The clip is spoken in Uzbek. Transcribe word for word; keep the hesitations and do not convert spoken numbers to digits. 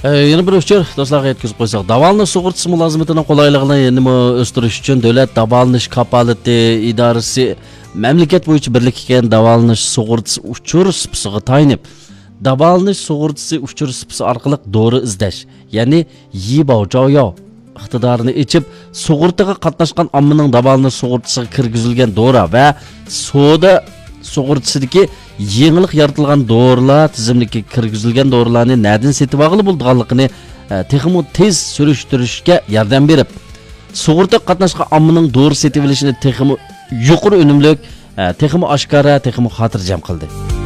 Yana bir uchur do'stlarga yetkazib qo'ysak, davolanish sug'urtasi mulozimatining qulayligini yanada o'stirish uchun davlat davolanish kapolati idorasi mamlakat bo'yicha birlikkan davolanish sug'urtasi uchur sipasiga tayinib, davolanish sug'urtasi uchur sipasi orqali dori izlash, ya'ni yibao-joyo iqtidorini ichib, sug'urtaga qatnashgan ommaning davolanish sug'urtasiga kirgizilgan dori va soda sug'urtasidagi yengillik yaratilgan dorilar tizimligiga kirgizilgan dorilarni nadin setib olib bo'lganligini texmo tez surishtirishga yordam berib, sug'urta qatnashgan ommaning dori setib olishini texmo yuqori unumli, texmo oshkora, texmo xotirjam qildi.